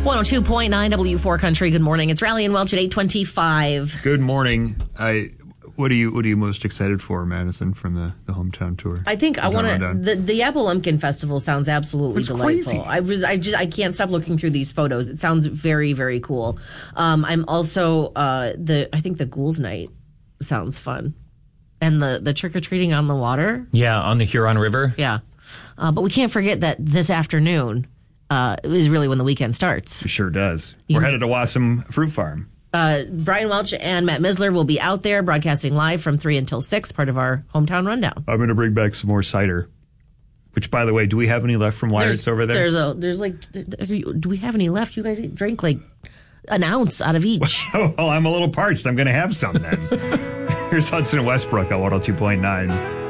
102.9 W4 Country. Good morning. It's Rally and Welch at 8:25. Good morning. What are you most excited for, Madison, from the hometown tour? I think I want to. The Apple Lumpkin Festival sounds absolutely delightful. Crazy. I can't stop looking through these photos. It sounds very, very cool. I'm also I think the Ghouls Night sounds fun, and the trick or treating on the water. Yeah, on the Huron River. Yeah, but we can't forget that this afternoon is really when the weekend starts. It sure does. We're headed to Wassum Fruit Farm. Brian Welch and Matt Misler will be out there broadcasting live from 3 until 6, part of our hometown rundown. I'm going to bring back some more cider. Which, by the way, do we have any left from Wired's over there? Do we have any left? You guys drank like an ounce out of each. Well, I'm a little parched. I'm going to have some then. Here's Hudson Westbrook on 102.9.